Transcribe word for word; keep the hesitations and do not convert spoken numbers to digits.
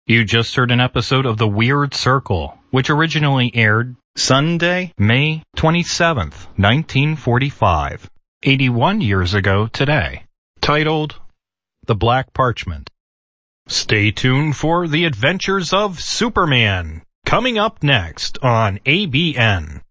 You just heard an episode of The Weird Circle, which originally aired Sunday, May twenty-seventh, nineteen forty-five, eighty-one years ago today, titled The Black Parchment. Stay tuned for The Adventures of Superman, coming up next on A B N.